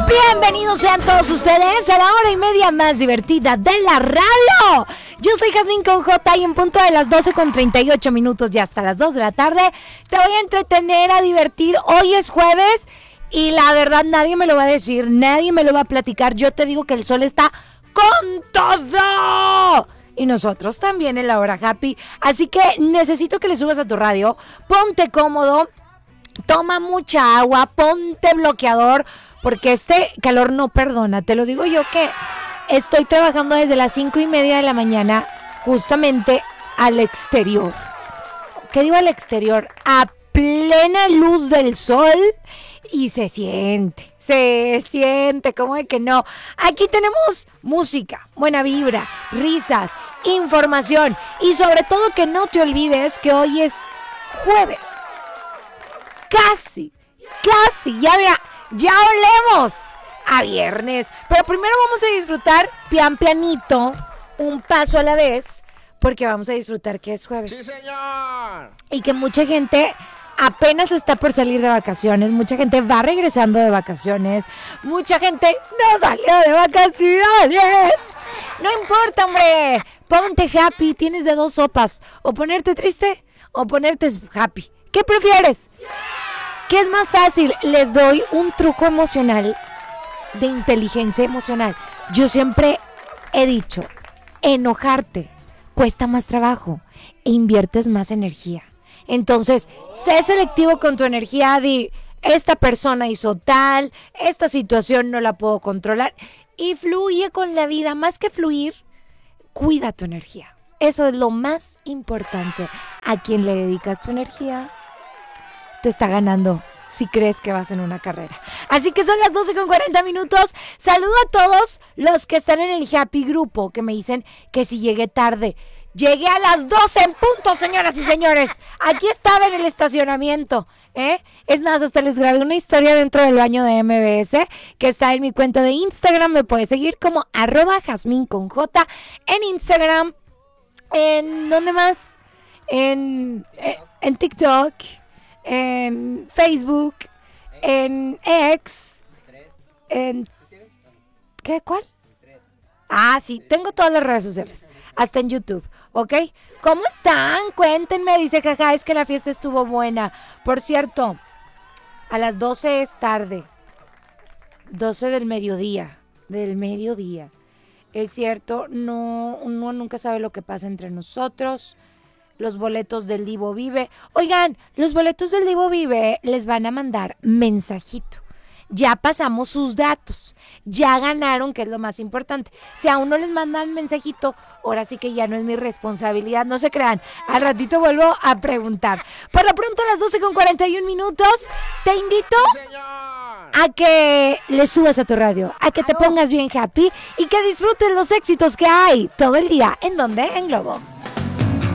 Bienvenidos sean todos ustedes a la hora y media más divertida de la radio. Yo soy Jazmín con J y en punto de las 12:38 y hasta las 2 de la tarde te voy a entretener, a divertir. Hoy es jueves y la verdad nadie me lo va a decir, nadie me lo va a platicar. Yo te digo que el sol está con todo. Y nosotros también en la hora happy. Así que necesito que le subas a tu radio, ponte cómodo, toma mucha agua, ponte bloqueador, porque este calor no perdona. Te lo digo yo que estoy trabajando desde las 5:30 de la mañana justamente al exterior. ¿Qué digo al exterior? A plena luz del sol y se siente, ¿cómo de que no? Aquí tenemos música, buena vibra, risas, información y sobre todo que no te olvides que hoy es jueves. Casi, ya olemos a viernes. Pero primero vamos a disfrutar pianito, un paso a la vez, porque vamos a disfrutar que es jueves. ¡Sí, señor! Y que mucha gente apenas está por salir de vacaciones, mucha gente va regresando de vacaciones, mucha gente no salió de vacaciones. No importa, hombre, ponte happy, tienes de dos sopas, o ponerte triste o ponerte happy. ¿Qué prefieres? ¿Qué es más fácil? Les doy un truco emocional, de inteligencia emocional. Yo siempre he dicho, enojarte cuesta más trabajo e inviertes más energía. Entonces, sé selectivo con tu energía, di, esta persona hizo tal, esta situación no la puedo controlar, y fluye con la vida. Más que fluir, cuida tu energía. Eso es lo más importante. A quien le dedicas tu energía te está ganando si crees que vas en una carrera. Así que son las 12:40. Saludo a todos los que están en el Happy Grupo, que me dicen que si llegué tarde. Llegué a las 12 en punto, señoras y señores. Aquí estaba en el estacionamiento, ¿eh? Es más, hasta les grabé una historia dentro del baño de MBS que está en mi cuenta de Instagram. Me puedes seguir como @Jazmín con J en Instagram. ¿En dónde más? En TikTok, en Facebook, en X, en... ¿Qué? ¿Cuál? Ah, sí, tengo todas las redes sociales, hasta en YouTube, ¿ok? ¿Cómo están? Cuéntenme, dice jaja, es que la fiesta estuvo buena. Por cierto, a las 12 es tarde, 12 del mediodía. Es cierto, no, uno nunca sabe lo que pasa entre nosotros. Los boletos del Divo Vive. Oigan, los boletos del Divo Vive les van a mandar mensajito. Ya pasamos sus datos, ya ganaron, que es lo más importante. Si aún no les mandan mensajito, ahora sí que ya no es mi responsabilidad, no se crean. Al ratito vuelvo a preguntar. Por lo pronto a las 12:41, te invito a que le subas a tu radio, a que te pongas bien happy y que disfrutes los éxitos que hay todo el día. ¿En dónde? En Globo.